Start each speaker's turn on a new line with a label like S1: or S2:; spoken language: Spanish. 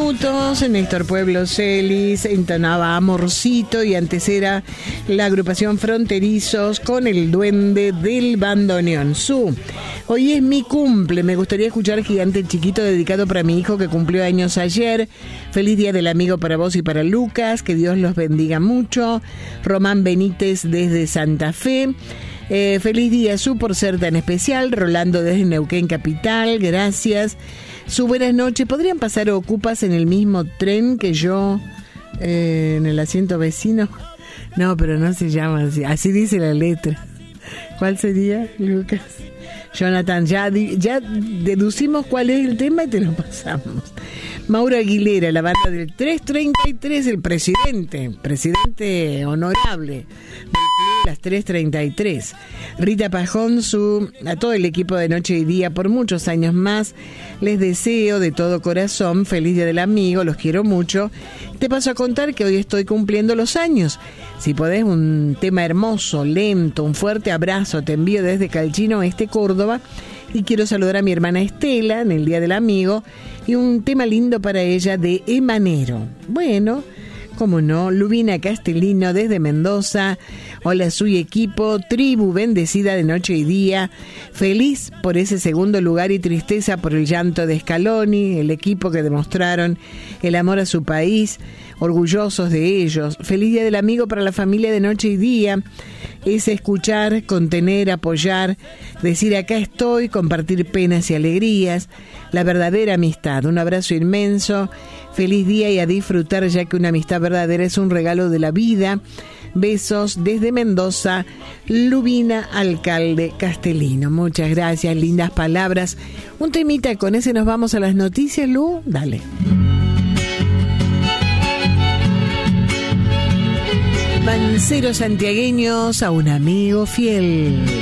S1: minutos, Néstor Pueblo Celis entonaba Amorcito y antes era la agrupación Fronterizos con el Duende del Bandoneón. Hoy es mi cumple, me gustaría escuchar Gigante Chiquito dedicado para mi hijo que cumplió años ayer. Feliz Día del Amigo para vos y para Lucas, que Dios los bendiga mucho. Román Benítez desde Santa Fe. Feliz día, por ser tan especial. Rolando desde Neuquén Capital, gracias. Buenas noches. ¿Podrían pasar ocupas en el mismo tren que yo en el asiento vecino? No, pero no se llama así. Así dice la letra. ¿Cuál sería, Lucas? Jonathan, ya deducimos cuál es el tema y te lo pasamos. Mauro Aguilera, la banda del 333, el presidente honorable del club de las 333. Rita Pajón, a todo el equipo de Noche y Día por muchos años más, les deseo de todo corazón feliz Día del Amigo, los quiero mucho. Te paso a contar que hoy estoy cumpliendo los años. Si podés, un tema hermoso, lento, un fuerte abrazo, te envío desde Calchino Córdoba. Y quiero saludar a mi hermana Estela en el Día del Amigo y un tema lindo para ella de Emanero. Bueno, cómo no, Lubina Castellino desde Mendoza. Hola, su equipo, tribu bendecida de Noche y Día. Feliz por ese segundo lugar y tristeza por el llanto de Scaloni, el equipo que demostraron el amor a su país. Orgullosos de ellos. Feliz Día del Amigo para la familia de Noche y Día. Es escuchar, contener, apoyar, decir acá estoy, compartir penas y alegrías, la verdadera amistad. Un abrazo inmenso, feliz día y a disfrutar, ya que una amistad verdadera es un regalo de la vida. Besos desde Mendoza, Lubina Alcalde Castellino. Muchas gracias, lindas palabras. Un temita, con ese nos vamos a las noticias, Lu. Dale. Manceros santiagueños a un amigo fiel.